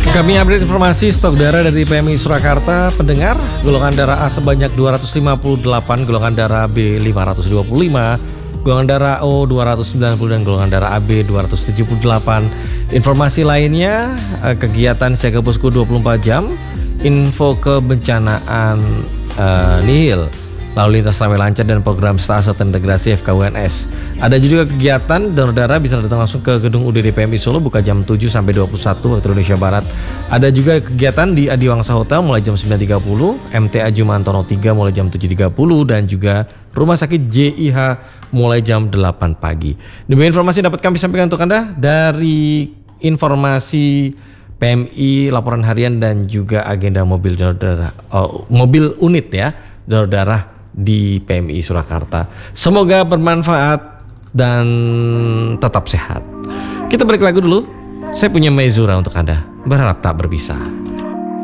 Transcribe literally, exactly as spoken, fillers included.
Kami update informasi stok darah dari P M I Surakarta. Pendengar, golongan darah A sebanyak dua ratus lima puluh delapan, golongan darah B lima ratus dua puluh lima, golongan darah O dua ratus sembilan puluh dan golongan darah A B dua ratus tujuh puluh delapan. Informasi lainnya, kegiatan siaga posko dua puluh empat jam, info kebencanaan uh, nihil, lalu lintas ramai lancar dan program stase terintegrasi F K U N S. Ada juga kegiatan donor darah, bisa datang langsung ke gedung U D D P M I Solo, buka jam tujuh sampai dua puluh satu waktu Indonesia Barat. Ada juga kegiatan di Adiwangsa Hotel mulai jam sembilan tiga puluh, M T A Jumantono tiga mulai jam tujuh tiga puluh dan juga Rumah Sakit J I H mulai jam delapan pagi. Demikian informasi dapat kami sampaikan untuk Anda dari informasi P M I, laporan harian dan juga agenda mobil donor darah, oh, mobil unit ya, donor darah di P M I Surakarta. Semoga bermanfaat dan tetap sehat. Kita balik lagu dulu. Saya punya Mezura untuk Anda. Berharap tak berpisah.